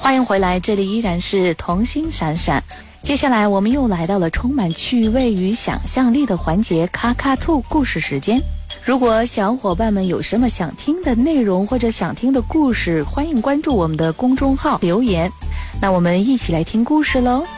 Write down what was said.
欢迎回来，这里依然是童心闪闪。接下来我们又来到了充满趣味与想象力的环节，卡卡兔故事时间。如果小伙伴们有什么想听的内容或者想听的故事，欢迎关注我们的公众号留言。那我们一起来听故事喽。